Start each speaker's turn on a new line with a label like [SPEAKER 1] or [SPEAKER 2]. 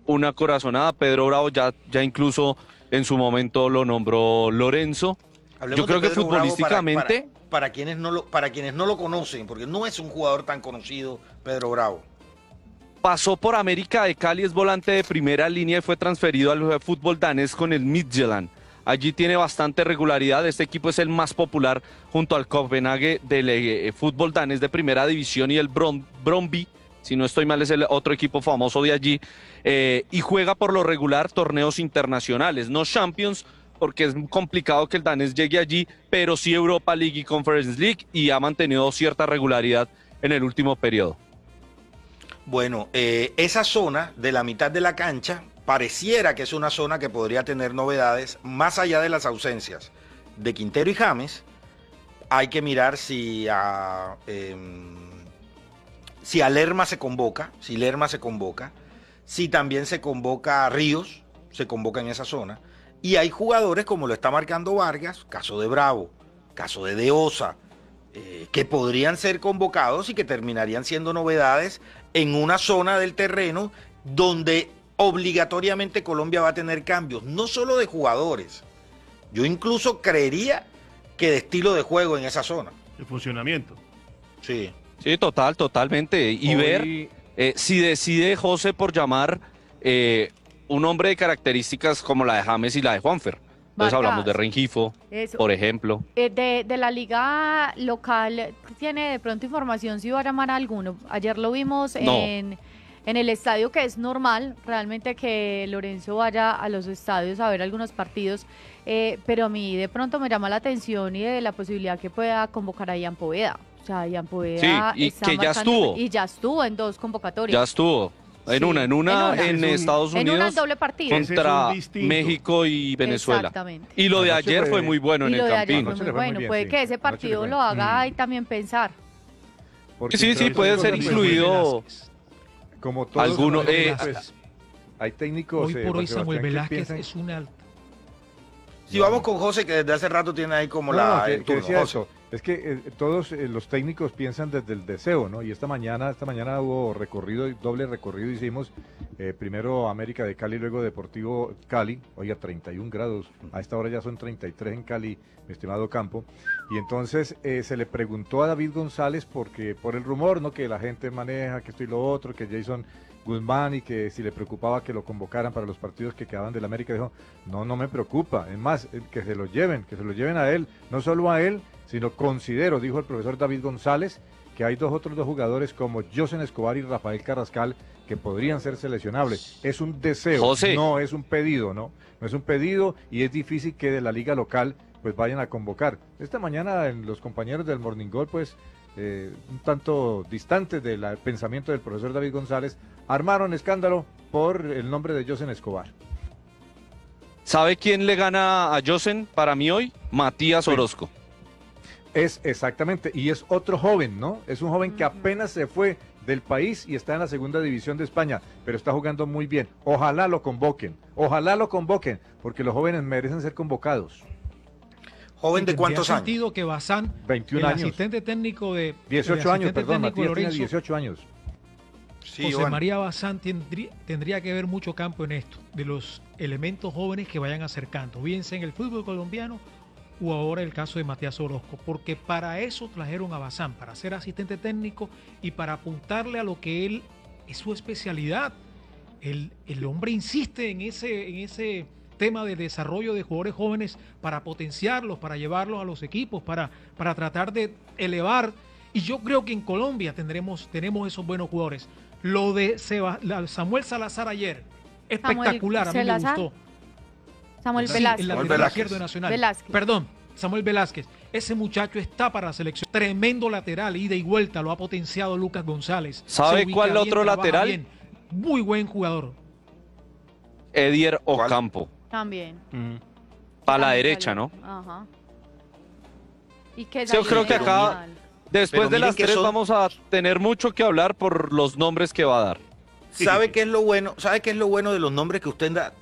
[SPEAKER 1] una corazonada. Pedro Bravo ya incluso en su momento lo nombró Lorenzo. Yo
[SPEAKER 2] Hablemos de
[SPEAKER 1] creo que
[SPEAKER 2] Pedro Bravo
[SPEAKER 1] futbolísticamente
[SPEAKER 2] para quienes no lo conocen, porque no es un jugador tan conocido, Pedro Bravo.
[SPEAKER 1] pasó por América de Cali, es volante de primera línea y fue transferido al fútbol danés con el Midtjylland. Allí tiene bastante regularidad. Este equipo es el más popular junto al Copenhague del fútbol danés de primera división y el Brøndby, si no estoy mal, es el otro equipo famoso de allí. Y juega por lo regular torneos internacionales, no Champions, porque es complicado que el danés llegue allí, pero sí Europa League y Conference League, y ha mantenido cierta regularidad en el último periodo.
[SPEAKER 2] Bueno, esa zona de la mitad de la cancha pareciera que es una zona que podría tener novedades más allá de las ausencias de Quintero y James. Hay que mirar si a Lerma se convoca, si también se convoca a Ríos, se convoca en esa zona. Y hay jugadores como lo está marcando Vargas, caso de Bravo, caso de Osa, que podrían ser convocados y que terminarían siendo novedades en una zona del terreno donde obligatoriamente Colombia va a tener cambios, no solo de jugadores. Yo incluso creería que de estilo de juego en esa zona.
[SPEAKER 3] El funcionamiento.
[SPEAKER 2] Sí.
[SPEAKER 1] Sí, totalmente. Y ver si decide José por llamar un hombre de características como la de James y la de Juanfer. Entonces
[SPEAKER 4] Vargas.
[SPEAKER 1] hablamos de Rengifo,
[SPEAKER 4] Eso.
[SPEAKER 1] por ejemplo.
[SPEAKER 4] De la liga local, ¿tiene de pronto información si va a llamar a alguno? Ayer lo vimos
[SPEAKER 1] No.
[SPEAKER 4] en el estadio, que es normal realmente que Lorenzo vaya a los estadios a ver algunos partidos, pero a mí de pronto me llama la atención y de la posibilidad que pueda convocar a Ian Poveda. O sea, Ian Poveda
[SPEAKER 1] Sí, y
[SPEAKER 4] está
[SPEAKER 1] que ya
[SPEAKER 4] marcando,
[SPEAKER 1] estuvo.
[SPEAKER 4] y ya estuvo en 2 convocatorias.
[SPEAKER 1] Ya estuvo. En
[SPEAKER 4] Sí,
[SPEAKER 1] una en Estados
[SPEAKER 4] en una
[SPEAKER 1] Unidos
[SPEAKER 4] doble partido.
[SPEAKER 3] Ese es
[SPEAKER 1] contra
[SPEAKER 3] un distinto.
[SPEAKER 1] México y Venezuela.
[SPEAKER 4] Exactamente.
[SPEAKER 1] Y lo de
[SPEAKER 5] Anoche
[SPEAKER 1] ayer
[SPEAKER 5] fue-
[SPEAKER 1] fue muy bueno
[SPEAKER 4] Y
[SPEAKER 1] en
[SPEAKER 4] lo
[SPEAKER 1] el
[SPEAKER 4] de ayer
[SPEAKER 1] Campín.
[SPEAKER 4] fue
[SPEAKER 5] Anoche
[SPEAKER 4] muy
[SPEAKER 5] le fue muy
[SPEAKER 4] bueno.
[SPEAKER 5] bien,
[SPEAKER 4] Puede
[SPEAKER 5] sí.
[SPEAKER 4] que ese
[SPEAKER 5] Anoche le
[SPEAKER 4] partido
[SPEAKER 5] fue.
[SPEAKER 4] lo haga y también pensar.
[SPEAKER 5] Porque
[SPEAKER 1] Sí,
[SPEAKER 5] entre
[SPEAKER 1] puede
[SPEAKER 5] otras
[SPEAKER 1] ser
[SPEAKER 5] cosas,
[SPEAKER 1] incluido
[SPEAKER 5] como todos
[SPEAKER 1] alguno.
[SPEAKER 5] los jugadores, pues, hay técnicos.
[SPEAKER 6] Hoy por hoy
[SPEAKER 5] Juan
[SPEAKER 6] Samuel
[SPEAKER 5] Sebastián, que
[SPEAKER 6] Velázquez
[SPEAKER 5] piensan-
[SPEAKER 6] es una...
[SPEAKER 2] Si vamos con José, que desde hace rato tiene ahí como
[SPEAKER 5] que
[SPEAKER 2] el turno.
[SPEAKER 5] decía
[SPEAKER 2] José.
[SPEAKER 5] eso. Es que todos los técnicos piensan desde el deseo, ¿no? Y esta mañana hubo recorrido, doble recorrido hicimos. Primero América de Cali, luego Deportivo Cali. Oiga, 31 grados. A esta hora ya son 33 en Cali, mi estimado Campo. Y entonces se le preguntó a David González, porque por el rumor, ¿no? Que la gente maneja, que esto y lo otro, que Jason Guzmán, y que si le preocupaba que lo convocaran para los partidos que quedaban del América, dijo, no me preocupa, es más, que se lo lleven a él, no solo a él, sino considero, dijo el profesor David González, que hay otros dos jugadores como Josen Escobar y Rafael Carrascal que podrían ser seleccionables. Es un deseo,
[SPEAKER 1] José.
[SPEAKER 5] no es un pedido, ¿no? No es un pedido y es difícil que de la liga local pues vayan a convocar. Esta mañana los compañeros del Morning Goal, pues un tanto distantes del pensamiento del profesor David González, armaron escándalo por el nombre de Josen Escobar.
[SPEAKER 1] ¿Sabe quién le gana a Josen para mí hoy? Matías Orozco.
[SPEAKER 5] Es exactamente, y es otro joven, ¿no? Es un joven que apenas se fue del país y está en la segunda división de España, pero está jugando muy bien. Ojalá lo convoquen, porque los jóvenes merecen ser convocados.
[SPEAKER 2] ¿Joven de cuántos
[SPEAKER 6] ¿Tendría
[SPEAKER 2] años?
[SPEAKER 6] sentido que Bazán,
[SPEAKER 5] 21
[SPEAKER 6] el
[SPEAKER 5] años.
[SPEAKER 6] asistente técnico de
[SPEAKER 5] 18 años, perdón,
[SPEAKER 6] técnico
[SPEAKER 5] Matías tiene
[SPEAKER 6] Lorenzo,
[SPEAKER 5] 18 años.
[SPEAKER 2] Sí,
[SPEAKER 6] José
[SPEAKER 2] Iván.
[SPEAKER 6] María Bazán tendría que ver mucho campo en esto, de los elementos jóvenes que vayan acercando, bien sea en el fútbol colombiano o ahora el caso de Matías Orozco, porque para eso trajeron a Bazán, para ser asistente técnico y para apuntarle a lo que él es su especialidad. El hombre insiste en ese tema de desarrollo de jugadores jóvenes para potenciarlos, para llevarlos a los equipos, para tratar de elevar. Y yo creo que en Colombia tenemos esos buenos jugadores. Lo de Samuel Salazar ayer, espectacular, a mí me
[SPEAKER 4] Salazar.
[SPEAKER 6] gustó.
[SPEAKER 4] Samuel
[SPEAKER 6] Sí,
[SPEAKER 4] Velázquez.
[SPEAKER 6] el lateral
[SPEAKER 2] Velázquez.
[SPEAKER 6] izquierdo de Nacional.
[SPEAKER 4] Velázquez.
[SPEAKER 6] Perdón, Samuel Velázquez. Ese muchacho está para la selección. Tremendo lateral, ida y vuelta, lo ha potenciado Lucas González.
[SPEAKER 1] ¿Sabe
[SPEAKER 6] Se ubica
[SPEAKER 1] cuál
[SPEAKER 6] bien,
[SPEAKER 1] otro
[SPEAKER 6] trabaja
[SPEAKER 1] lateral?
[SPEAKER 6] bien. Muy buen jugador.
[SPEAKER 1] Edier
[SPEAKER 2] ¿Cuál?
[SPEAKER 1] Ocampo.
[SPEAKER 4] También.
[SPEAKER 1] Para la
[SPEAKER 4] También
[SPEAKER 1] derecha,
[SPEAKER 4] salió.
[SPEAKER 1] ¿no?
[SPEAKER 4] Ajá. Y que
[SPEAKER 1] Sí, yo creo que
[SPEAKER 4] salió
[SPEAKER 1] acá,
[SPEAKER 4] mal.
[SPEAKER 1] después
[SPEAKER 2] Pero
[SPEAKER 1] de
[SPEAKER 2] miren
[SPEAKER 1] las
[SPEAKER 2] que
[SPEAKER 1] tres,
[SPEAKER 2] son-
[SPEAKER 1] vamos a tener mucho que hablar por los nombres que va a dar.
[SPEAKER 2] ¿Sabe qué es lo bueno? ¿Sabe qué es lo bueno de los nombres que usted da?